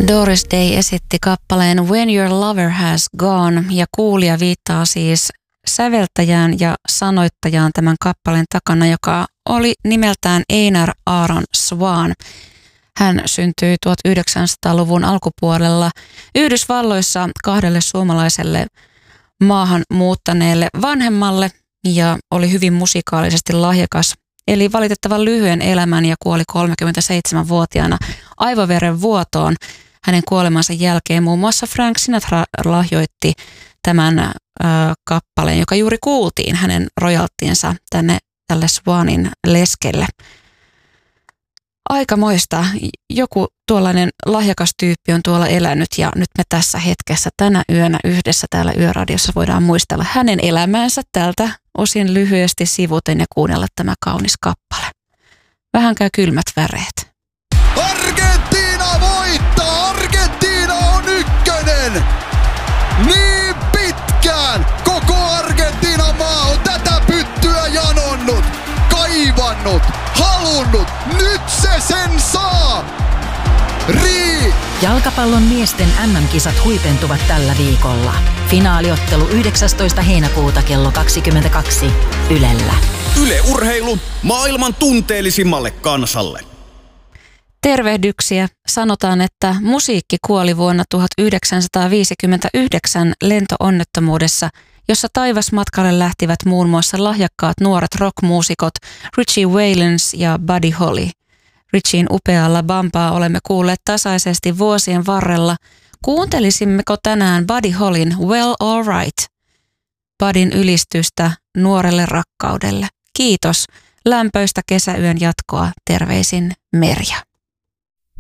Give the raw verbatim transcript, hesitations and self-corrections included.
Doris Day esitti kappaleen When Your Lover Has Gone ja kuulija viittaa siis säveltäjään ja sanoittajaan tämän kappaleen takana, joka oli nimeltään Einar Aaron Swan. Hän syntyi tuhatyhdeksänsataaluvun alkupuolella Yhdysvalloissa kahdelle suomalaiselle maahan muuttaneelle vanhemmalle ja oli hyvin musikaalisesti lahjakas. Eli valitettavan lyhyen elämän ja kuoli kolmekymmentäseitsemänvuotiaana aivoveren vuotoon. Hänen kuolemansa jälkeen muun muassa Frank Sinatra lahjoitti tämän ö, kappaleen, joka juuri kuultiin, hänen rojalttiinsa tänne tälle Swanin leskelle. Aikamoista. Joku tuollainen lahjakas tyyppi on tuolla elänyt ja nyt me tässä hetkessä tänä yönä yhdessä täällä Yöradiossa voidaan muistella hänen elämäänsä tältä osin lyhyesti sivuten ja kuunnella tämä kaunis kappale. Vähän käy kylmät väreet. Argentiina voittaa! Argentiina on ykkönen! Niin pitkään koko Argentiinan maa on tätä pyttyä janonnut, kaivannut, halunnut. Nyt se sen saa! Rii! Jalkapallon miesten äm äm-kisat huipentuvat tällä viikolla. Finaaliottelu yhdeksästoista heinäkuuta kello kaksikymmentäkaksi Ylellä. Yle Urheilu maailman tunteellisimmalle kansalle. Tervehdyksiä. Sanotaan, että musiikki kuoli vuonna tuhatyhdeksänsataaviisikymmentäyhdeksän lentoonnettomuudessa, jossa taivasmatkalle lähtivät muun muassa lahjakkaat nuoret rockmuusikot Richie Valens ja Buddy Holly. Richien upealla bampaa olemme kuulleet tasaisesti vuosien varrella. Kuuntelisimmeko tänään Buddy Hollyn Well All Right? Buddyn ylistystä nuorelle rakkaudelle. Kiitos. Lämpöistä kesäyön jatkoa. Terveisin Merja.